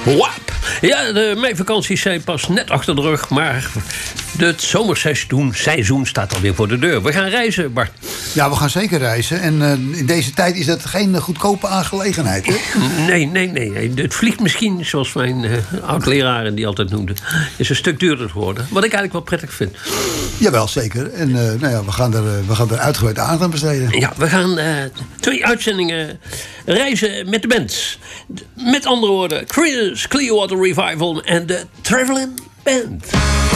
Wap! Ja, de meivakanties zijn pas net achter de rug, maar het zomerseizoen staat alweer voor de deur. We gaan reizen, Bart. Ja, we gaan zeker reizen. En in deze tijd is dat geen goedkope aangelegenheid, hè? Nee. Het vliegt misschien, zoals mijn oud-leraren die altijd noemden, is een stuk duurder geworden. Wat ik eigenlijk wel prettig vind. Jawel, zeker. En we gaan er uitgebreid aandacht aan besteden. Ja, we gaan 2 uitzendingen reizen met de band. Met andere woorden, Creedence Clearwater Revival en de Traveling Band.